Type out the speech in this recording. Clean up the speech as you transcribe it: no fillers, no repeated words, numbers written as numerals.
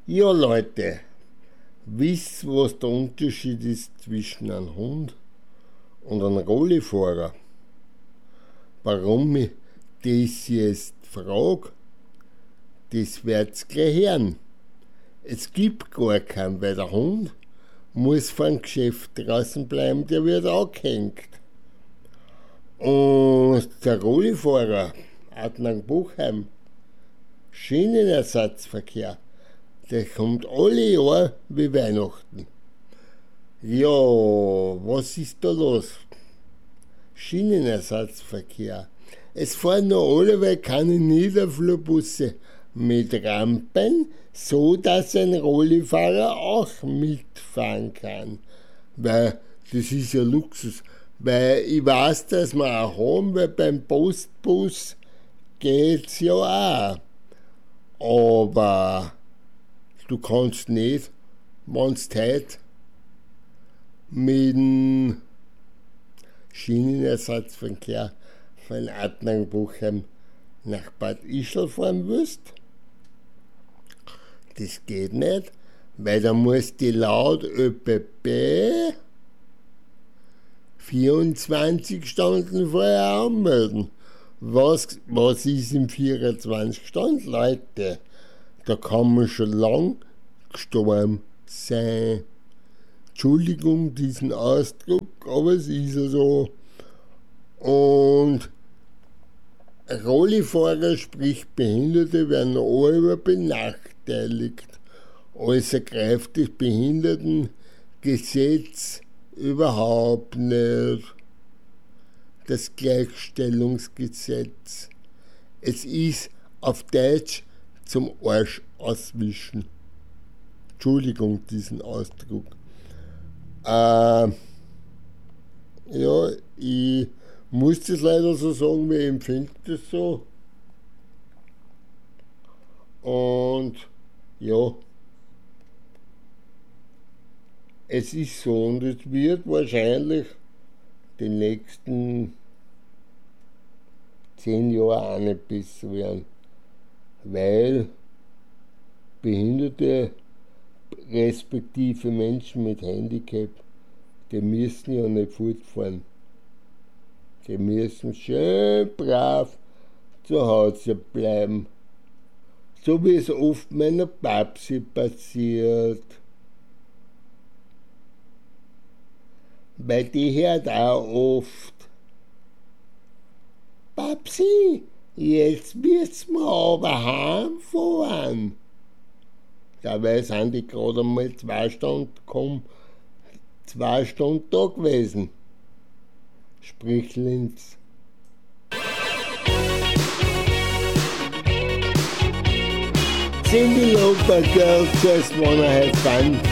Ja, Leute, wisst ihr, was der Unterschied ist zwischen einem Hund und einem Rollifahrer? Warum ich das jetzt frage, das werdet ihr gleich hören. Es gibt gar keinen, weil der Hund muss vom Geschäft draußen bleiben, der wird angehängt. Und der Rollifahrer, Adnan Buchheim, Schienenersatzverkehr, der kommt alle Jahre wie Weihnachten. Ja, was ist da los? Schienenersatzverkehr. Es fahren noch alle keine Niederflurbusse mit Rampen, so dass ein Rollifahrer auch mitfahren kann. Weil das ist ja Luxus. Weil ich weiß, dass wir auch haben, weil beim Postbus geht's ja auch. Aber du kannst nicht, wenn du heute mit dem Schienenersatzverkehr von Adnang-Buchheim nach Bad Ischl fahren willst. Das geht nicht, weil da musst du laut ÖPP 24 Stunden vorher anmelden. Was ist in 24 Stunden, Leute? Da kann man schon lang gestorben sein. Entschuldigung, diesen Ausdruck, aber es ist ja so. Und Rollifahrer, sprich Behinderte, werden alle benachteiligt. Also greift das Behindertengesetz überhaupt nicht. Das Gleichstellungsgesetz. Es ist auf Deutsch zum Arsch auswischen. Entschuldigung, diesen Ausdruck. Ja, ich muss das leider so sagen, weil ich empfinde das so. Und ja, es ist so und es wird wahrscheinlich die nächsten 10 Jahre auch nicht besser werden, weil Behinderte respektive Menschen mit Handicap, die müssen ja nicht fortfahren. Die müssen schön brav zu Hause bleiben. So wie es oft meiner Babsi passiert. Weil die hört auch oft: Babsi, jetzt müssen wir aber heimfahren. Dabei sind die gerade einmal 2 Stunden da gewesen. Sprich Linz. Cindy Lauper, girls just wanna have fun.